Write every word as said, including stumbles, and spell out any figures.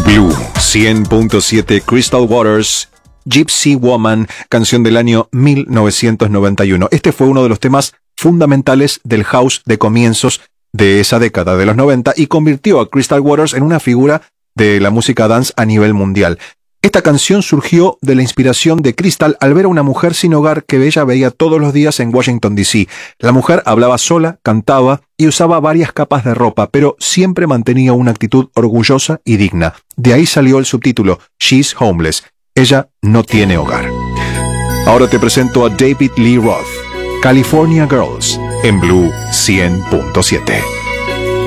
Blue cien punto siete, Crystal Waters, Gypsy Woman, canción del año mil novecientos noventa y uno. Este fue uno de los temas fundamentales del house de comienzos de esa década de los noventa y convirtió a Crystal Waters en una figura de la música dance a nivel mundial. Esta canción surgió de la inspiración de Crystal al ver a una mujer sin hogar que ella veía todos los días en Washington, D C La mujer hablaba sola, cantaba y usaba varias capas de ropa, pero siempre mantenía una actitud orgullosa y digna. De ahí salió el subtítulo, She's Homeless. Ella no tiene hogar. Ahora te presento a David Lee Roth, California Girls, en Blue cien punto siete.